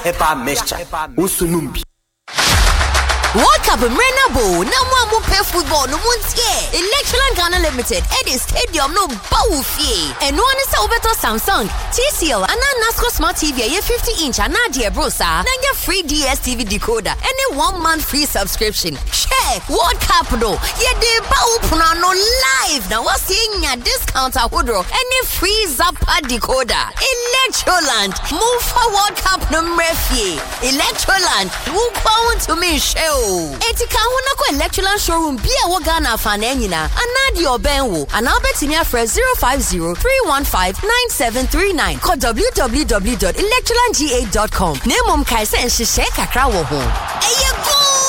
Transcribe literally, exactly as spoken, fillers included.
Epa mixture. Usunumbi. World Cup Mrenabo, no more pay football, no one's here. Electron Ghana Limited, Eddie Stadium, no Bawufi. And one is over to Samsung, T C L, and Nasco Smart T V, a fifty inch, and Nadia Brosa, then your free D S T V decoder, and a one month free subscription. Share World Cup, no, yeah, the Bawupuna no live. Now, what's seeing a discount at Woodrow, and a free Zappa decoder. Electroland, move for World Cup no Mrefi. Electroland, who want to me show. Etika huna ko Electroland showroom bia wo Ghana fananyina anadi obenwo anabetimi afre zero five zero three one five nine seven three nine call w w w dot electroland g eight dot com. Nemom kai se nhye kakra wo ho. Eye go